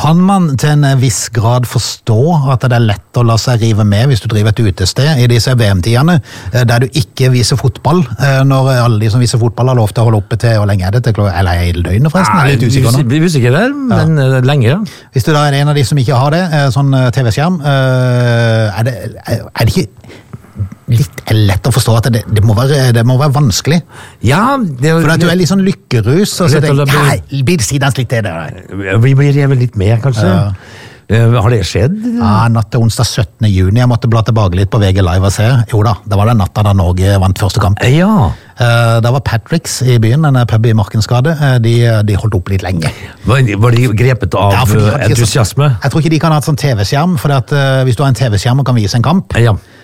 Kan man til en viss grad forstå at det lett å la seg rive med hvis du driver et utested i disse VM-tidene, der du ikke viser fotball, når alle de som viser fotball har lov til å holde oppe til, hvor lenge det, til eller hele døgnet forresten? Nei, vi er usikker der, men lenge. Ja. Hvis du da en av de som ikke har det, sånn TV-skjerm, er det ikke litt lett å forstå at det må være vanskelig? Ja, for at du litt sånn lykkerus, og så blir det sidens litt til det. Vi blir revet litt med, kanskje. Har det skjedd? Ja, natt til onsdag 17. juni. Jeg måtte bla tilbake litt på VG Live og se. Jo da, det var den natta da Norge vant første kamp. Ja. Da var Patricks i byen, en pub i Markensgade. De holdt opp litt lenge. Var de grepet av entusiasme? Jeg tror ikke de kan ha et sånn TV-skjerm, for hvis du har en TV-skjerm og kan vise en kamp,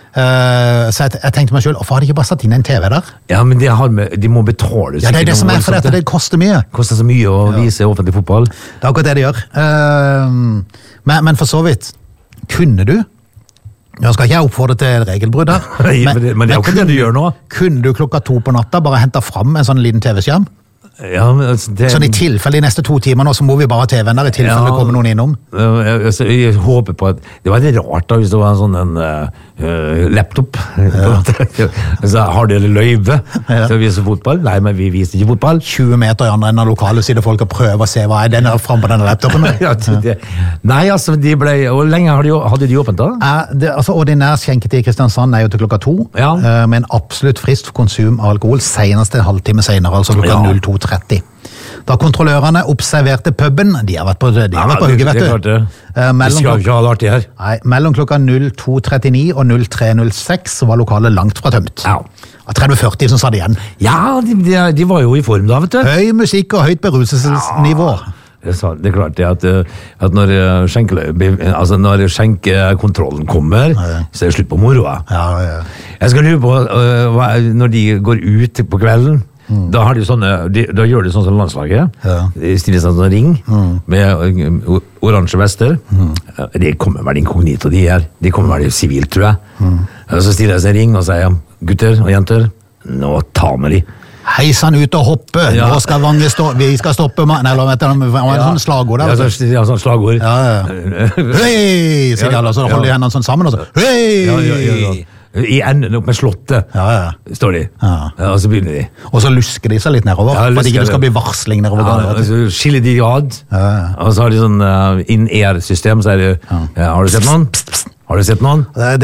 så jeg tenkte meg selv, hvorfor har de ikke bare satt inn en TV der? Ja, men de må betale. Ja, det er det som for dette, det koster mye. Det koster så mye å vise offentlig fotball. Det er akkurat det de gjør. Men for så vidt, kunne du, nå skal ikke jeg oppfordre til regelbrudd her, men det er jo ikke det du gjør nå. Kunne du klokka 2 på natta bare hente fram en sånn liten TV-skjerm? Ja, sånn i tilfelle de neste 2 timer nå, så må vi bare ha TV-en der i tilfelle det kommer noen innom. Jeg håper på at det var litt rart da, hvis det var en sånn laptop. Så har dere løyve til å vise fotball? Nei, men vi viser ikke fotball. 20 meter i andre enden av lokalet sitter folk og prøver å se hva er denne frem på denne laptopen. Nei, altså, hvor lenge hadde de åpent da? Altså, ordinær skjenketid i Kristiansand er jo til klokka 2, med en absolutt frist for konsum av alkohol senest en halvtime senere, altså klokka 02:30. Da kontrollørene observerte puben, de har vært på hugget, vet du. Vi skal ikke ha det artig her. Nei, mellom klokka 02:39 og 03:06 så var lokalet langt fra tømt. Ja. 30-40 som sa det igjen. Ja, de var jo i form da, vet du. Høy musikk og høyt beruselsesnivå. Det er klart det at når skjenkekontrollen kommer, så er det slutt på moroa. Jeg skal lure på, når de går ut på kvelden, da har de da gjør de sånn som landslaget. De stiller seg sånn ring med oransje vester. De kommer vel inkognito, de kommer vel sivilt, tror jeg. Og så stiller de seg ring og sier, gutter og jenter, nå tar vi de. Heis han ut og hoppe, nå skal Vange vi skal stoppe, eller vet du, sånn slagord der. Ja, sånn slagord. Hei, sier alle, så holder de hendene sånn sammen, og så, hei! I enden opp med slottet, står de, og så begynner de. Og så lusker de seg litt nedover, for at ikke det skal bli varsling nedover. Så skiller de ad, og så har de sånn in-air-system, så er det, har du sett noen? Har du sett noen?